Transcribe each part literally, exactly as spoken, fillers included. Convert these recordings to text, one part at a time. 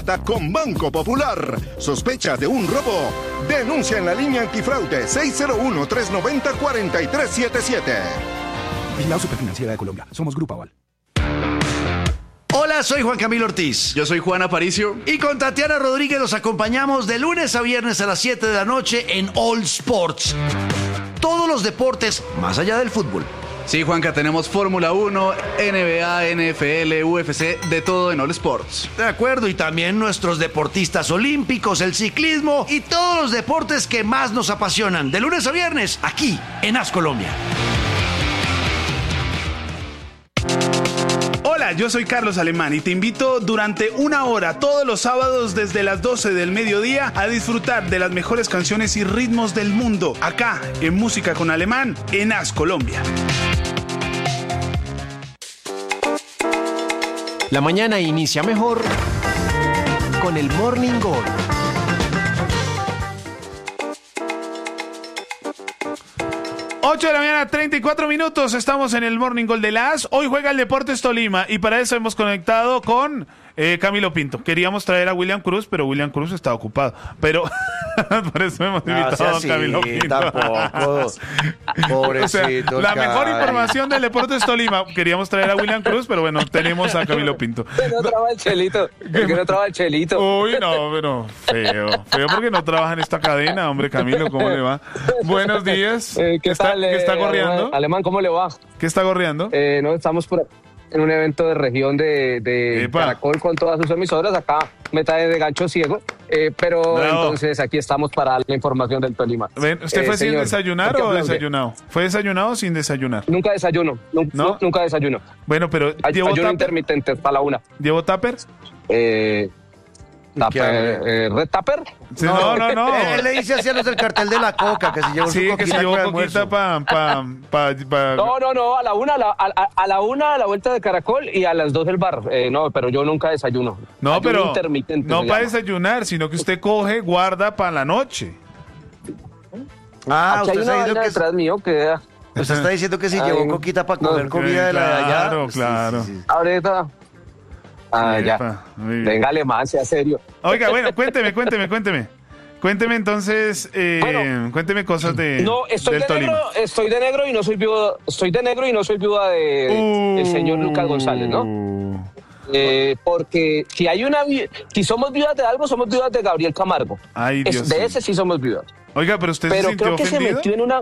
plata con Banco Popular. ¿Sospecha de un robo? Denuncia en la línea antifraude seis cero uno, tres nueve cero, cuatro tres siete siete. Vigilado Superfinanciera de Colombia. Somos Grupo Aval. Hola, soy Juan Camilo Ortiz. Yo soy Juan Aparicio. Y con Tatiana Rodríguez los acompañamos de lunes a viernes a las siete de la noche en All Sports. Todos los deportes más allá del fútbol. Sí, Juanca, tenemos Fórmula uno, N B A, N F L, U F C, de todo en All Sports. De acuerdo, y también nuestros deportistas olímpicos, el ciclismo y todos los deportes que más nos apasionan. De lunes a viernes, aquí en As Colombia. Hola, yo soy Carlos Alemán y te invito durante una hora todos los sábados desde las doce del mediodía a disfrutar de las mejores canciones y ritmos del mundo, acá en Música con Alemán, en As Colombia. La mañana inicia mejor con el Morning Gol. ocho de la mañana, treinta y cuatro minutos, estamos en el Morning Gol de la AS. Hoy juega el Deportes Tolima y para eso hemos conectado con eh, Camilo Pinto. Queríamos traer a William Cruz, pero William Cruz está ocupado. Pero por eso hemos invitado No, o sea, a Camilo sí, Pinto. Tampoco. Pobrecito. O sea, la mejor Cari. información del Deportes Tolima. Queríamos traer a William Cruz, pero bueno, tenemos a Camilo Pinto. Que no trabaja el Chelito. Que no trabaja el Chelito. Uy, no, pero feo. Feo porque no trabaja en esta cadena, hombre. Camilo, ¿cómo le va? Buenos días. Eh, ¿Qué está, tal, ¿Qué está eh, gorreando? Alemán, ¿cómo le va? ¿Qué está gorreando? Eh, no, estamos por en un evento de región de, de Epa. Caracol con todas sus emisoras. Acá meta de gancho ciego. Eh, pero Bravo. Entonces aquí estamos para la información del Tolima. Ven, ¿Usted Eh, fue sin señor, desayunar ¿por qué o aplaude? desayunado? ¿Fue desayunado o sin desayunar? Nunca desayuno. Nun- ¿No? nu- Nunca desayuno. Bueno, pero Ay- ¿llevó Ayuno tupper? intermitente para la una. ¿Llevó tupper? Eh, tupper, eh, ¿Red Tupper? Sí, no, no, no. Él le dice así a los del cartel de la coca, que si llevó Sí, su que si coquita llevó con coquita almuerzo. para... Pa, pa, pa, No, no, no, a la una, a la, a, a la una a la vuelta de Caracol y a las dos el bar. Eh, no, pero yo nunca desayuno. No, Ayuno pero intermitente no se para llama. desayunar, sino que usted coge, guarda para la noche. Ah, Aquí hay usted una está vaina diciendo que, detrás mío que usted está diciendo que si Ay, llevó coquita para no, comer comida de la de allá. claro, Sí, claro. sí, sí. ahorita. Ah, ya. Epa, muy bien. Venga, alemán, sea serio. Oiga, bueno, cuénteme, cuénteme, cuénteme. Cuénteme entonces, eh, Bueno, cuénteme cosas de, No, estoy del de Tolima. negro, estoy de negro y no soy viuda, estoy de negro y no soy viuda de el señor Lucas González, ¿no? Uh, Eh, porque si hay una vi- si somos viudas de algo, somos viudas de Gabriel Camargo. Ay, Es- Dios de mío. ese sí somos viudas. Oiga, pero usted se Pero sintió creo que ofendido. se metió en una.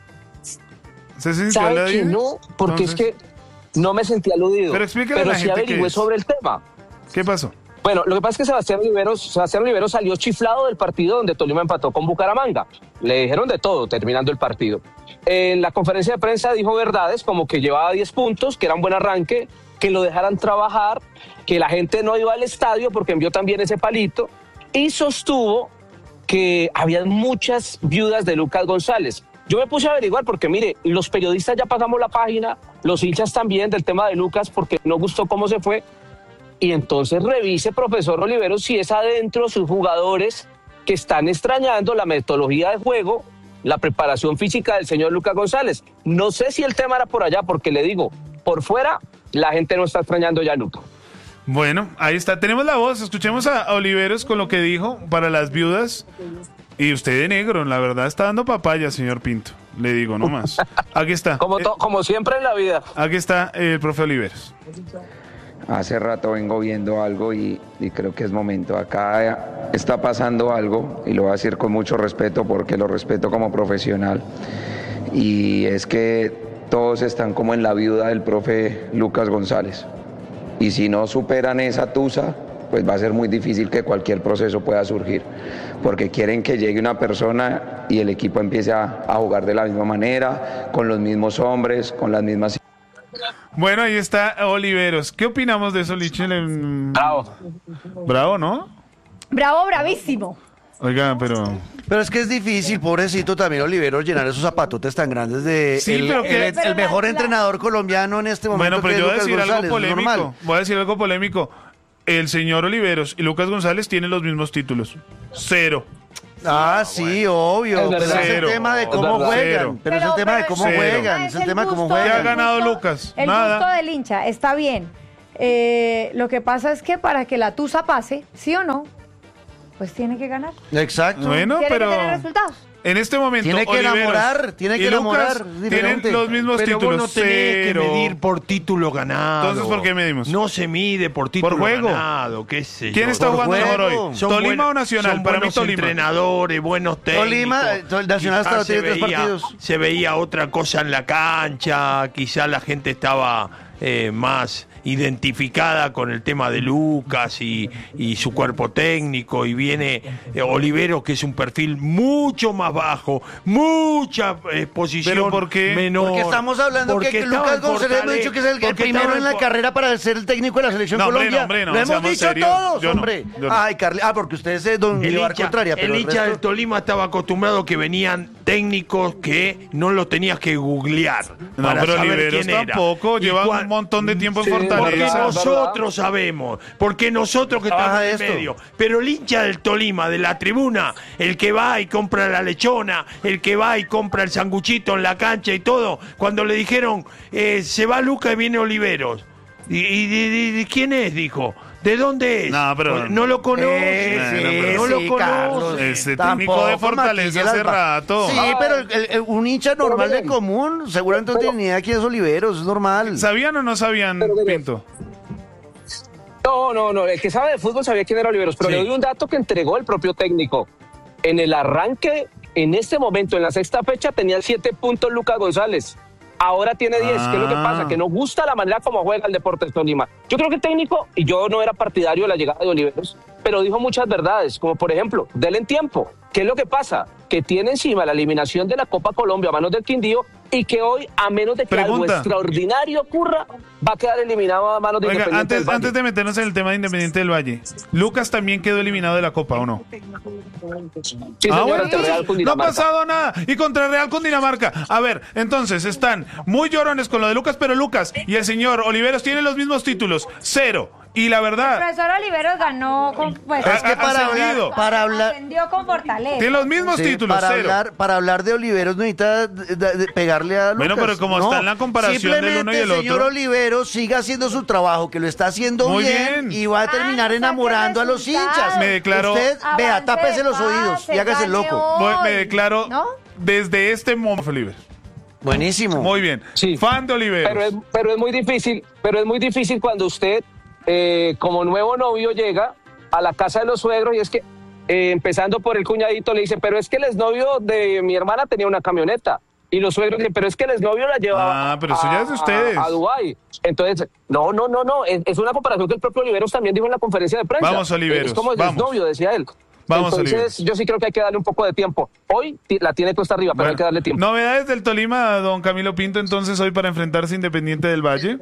¿Se sintió ¿Sabe que aludido? no? Porque Entonces, es que no me sentí aludido. Pero explíquele a pero la sí gente qué averigüé es. sobre el tema. ¿Qué pasó? Bueno, lo que pasa es que Sebastián Oliveros, Sebastián Oliveros salió chiflado del partido donde Tolima empató con Bucaramanga. Le dijeron de todo terminando el partido. En la conferencia de prensa dijo verdades como que llevaba diez puntos, que era un buen arranque, que lo dejaran trabajar, que la gente no iba al estadio porque envió también ese palito y sostuvo que había muchas viudas de Lucas González. Yo me puse a averiguar porque, mire, los periodistas ya pasamos la página, los hinchas también del tema de Lucas porque no gustó cómo se fue. Y entonces revise, profesor Oliveros, si es adentro sus jugadores que están extrañando la metodología de juego, la preparación física del señor Lucas González. No sé si el tema era por allá, porque le digo, por fuera la gente no está extrañando ya a Lucas. Bueno, ahí está. Tenemos la voz. Escuchemos a Oliveros con lo que dijo para las viudas. Y usted de negro, la verdad, está dando papaya, señor Pinto. Le digo nomás. Aquí está. Como, Eh, to- como siempre en la vida. Aquí está el profe Oliveros. Hace rato vengo viendo algo y, y creo que es momento. Acá está pasando algo y lo voy a decir con mucho respeto porque lo respeto como profesional. Y es que todos están como en la viuda del profe Lucas González. Y si no superan esa tusa, pues va a ser muy difícil que cualquier proceso pueda surgir. Porque quieren que llegue una persona y el equipo empiece a, a jugar de la misma manera, con los mismos hombres, con las mismas... Bueno, ahí está Oliveros. ¿Qué opinamos de eso, Liche? Le- Bravo. Bravo, ¿no? Bravo, bravísimo. Oiga, pero... Pero es que es difícil, pobrecito también Oliveros, llenar esos zapatotes tan grandes de Sí, el, pero que- el- Pero el mejor la- entrenador colombiano en este momento. Bueno, pero que yo voy a es decir Lucas algo González, es polémico. normal. Voy a decir algo polémico. El señor Oliveros y Lucas González tienen los mismos títulos. Cero. Ah, sí, obvio. Es Pero verdad. es el Cero. tema de Es cómo verdad. juegan. Cero. Pero es el tema de cómo Cero. juegan. Es el tema de cómo gusto- ¿Qué ha juegan. ganado gusto- Lucas? El Nada. gusto del hincha, está bien. Eh, lo que pasa es que para que la Tusa pase, ¿sí o no? Pues tiene que ganar. Exacto. Bueno, Tiene pero que tener resultados. en este momento Tiene que Oliveros enamorar, tiene que y enamorar, Lucas es tienen diferente. los mismos Pero títulos. vos no tenés cero. que medir por título ganado. Entonces, ¿por qué medimos? No se mide por título Por juego. ganado, qué sé ¿Quién yo. está Por jugando juego. mejor hoy? Son ¿Tolima buenos- o Nacional? son Para mí buenos Tolima. entrenadores, buenos técnicos. Tolima, eh, Tol- Nacional Quizás hasta tiene se tres veía- partidos. Se veía otra cosa en la cancha, quizás la gente estaba eh, más identificada con el tema de Lucas y, y su cuerpo técnico, y viene eh, Oliveros, que es un perfil mucho más bajo, mucha exposición ¿Pero por qué? menor. Porque estamos hablando Porque que, que estaba Lucas en González hemos Fortale- dicho que es el, el porque primero estaba en la en Fo- carrera para ser el técnico de la selección No, hombre, Colombia. no, hombre, no, Lo hemos seamos dicho serios. todos, Yo no, hombre. yo no. Ay, Carly, ah, porque ustedes se don El llevar hincha, contraria, pero el el hincha del resto- Tolima estaba acostumbrado que venían técnicos que no lo tenías que googlear. No, para pero saber Oliveros quién era. tampoco. Y Lleva cuan- un montón de tiempo en Sí, Porque Fortaleza. ¿verdad? nosotros sabemos, porque nosotros que estamos Baja en esto. medio. Pero el hincha del Tolima, de la tribuna, el que va y compra la lechona, el que va y compra el sanguchito en la cancha y todo, cuando le dijeron, eh, se va Luca y viene Oliveros. ¿Y, y de, de- de quién es? Dijo. ¿De dónde es? No, pero- no lo conoce. Eh, No, sí, no, pero- no lo sí, conoce. Carlos. Ese Tampoco técnico de Fortaleza maquille hace las ba- rato. Sí, pero el- el- el- un hincha normal de común seguramente no tiene ni idea quién es Oliveros, es normal. ¿Sabían o no sabían, Pero, pero- Pinto? No, no, no. El que sabe de fútbol sabía quién era Oliveros, pero Sí. le doy un dato que entregó el propio técnico. En el arranque, en este momento, en la sexta fecha, tenía siete puntos Lucas González. Ahora tiene diez. ¿Qué es lo que Ah. pasa? Que no gusta la manera como juega el Deportes Tolima. Yo creo que el técnico, y yo no era partidario de la llegada de Oliveros, pero dijo muchas verdades, como por ejemplo, denle en tiempo. ¿Qué es lo que pasa? Que tiene encima la eliminación de la Copa Colombia a manos del Quindío y que hoy, a menos de que algo Pregunta. extraordinario ocurra, va a quedar eliminado a manos de Oiga, Independiente antes, del Valle. antes de meternos en el tema de Independiente del Valle, ¿Lucas también quedó eliminado de la Copa o no? Sí, Ah, señor, bueno, ante Real entonces, no ha Cundinamarca. pasado nada. Y contra Real Cundinamarca. A ver, entonces están muy llorones con lo de Lucas, pero Lucas y el señor Oliveros tienen los mismos títulos. Cero. Y la El verdad, profesor Oliveros ganó con, pues, Ha- Es que ha para ascendido. hablar, para hablar, ascendió con Fortaleza. tienen los mismos sí, títulos. para Cero. hablar, para hablar de Oliveros no necesita de- de- de pegarle a Lucas. Bueno, pero como No, está en la comparación del uno y el simplemente el señor otro. Oliveros siga haciendo su trabajo, que lo está haciendo Muy bien, bien. y va a terminar Ah, enamorando a los resultados. hinchas. Me declaro- Usted, vea, Avance tápese de los oídos fase, y hágase el gane loco. hoy. Voy- me declaro ¿No? desde este momento, Oliver. Buenísimo. Muy bien. Sí. Fan de Oliveros. Pero es, pero es muy difícil, pero es muy difícil cuando usted, eh, como nuevo novio, llega a la casa de los suegros y es que, eh, empezando por el cuñadito, le dice, pero es que el exnovio de mi hermana tenía una camioneta. Y los suegros dicen, pero es que el exnovio la llevaba Ah, pero eso ya es de ustedes. a, a Dubái. Entonces, no, no, no, no, es, es una comparación que el propio Oliveros también dijo en la conferencia de prensa. Vamos, Oliveros, Es como el vamos. exnovio, decía él. Vamos, Entonces, Oliveros. yo sí creo que hay que darle un poco de tiempo. Hoy ti- la tiene cuesta arriba, pero Bueno, hay que darle tiempo. novedades del Tolima, don Camilo Pinto, entonces hoy para enfrentarse a Independiente del Valle.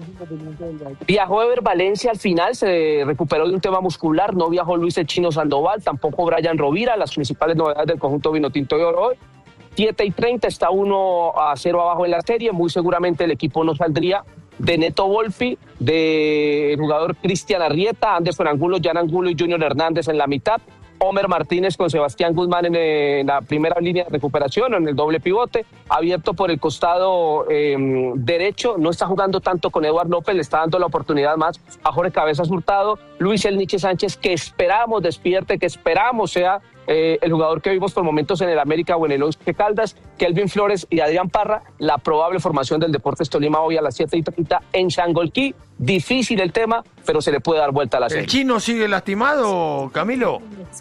Viajó Ever Valencia al final, se recuperó de un tema muscular, no viajó Luis el Chino Sandoval, tampoco Brian Rovira, las principales novedades del conjunto Vinotinto de Oro hoy. siete y treinta, está uno a cero abajo en la serie, muy seguramente el equipo no saldría de Neto Volpi, del jugador Cristian Arrieta, Anderson Angulo, Jan Angulo y Junior Hernández en la mitad, Homer Martínez con Sebastián Guzmán en, eh, en la primera línea de recuperación, en el doble pivote, abierto por el costado eh, derecho, no está jugando tanto con Eduardo López, le está dando la oportunidad más a Jorge Cabezas Hurtado, Luis El Nietzsche Sánchez, que esperamos despierte, que esperamos sea eh, el jugador que vimos por momentos en el América o en el Once Caldas, Kelvin Flores y Adrián Parra, la probable formación del Deportes Tolima hoy a las siete y treinta en Changolquí. Difícil el tema, pero se le puede dar vuelta a la ¿El serie. chino sigue lastimado, Camilo?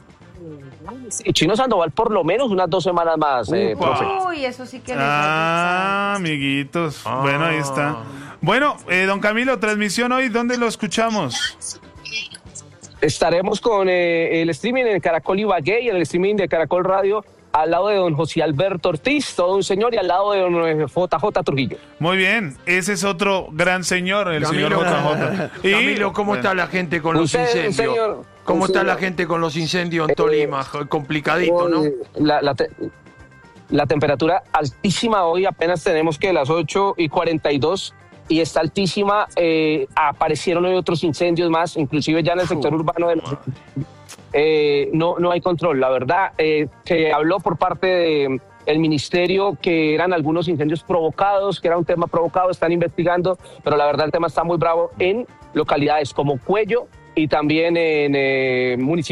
Y Chino Sandoval por lo menos unas dos semanas más, eh, Upa. profe. Uy, eso sí que les Ah, amiguitos. Ah. Bueno, ahí está. Bueno, eh, don Camilo, transmisión hoy, ¿dónde lo escuchamos? Estaremos con eh, el streaming en Caracol Ibagué y en el streaming de Caracol Radio al lado de don José Alberto Ortiz, todo un señor, y al lado de don eh, J J Trujillo. Muy bien, ese es otro gran señor, el Camilo, señor J J. Y- Camilo, ¿cómo bueno, está la gente con los Usted, incendios? señor, ¿Cómo un está señor. la gente con los incendios en Tolima? Complicadito, ¿no? Hoy, La, la, te- la temperatura altísima hoy, apenas tenemos que las ocho y cuarenta y dos y está altísima. Eh, aparecieron hoy otros incendios más, inclusive ya en el sector urbano de eh, no, no hay control. La verdad, eh, se habló por parte de el ministerio que eran algunos incendios provocados, que era un tema provocado, están investigando, pero la verdad el tema está muy bravo en localidades como Cuello y también en eh, municipios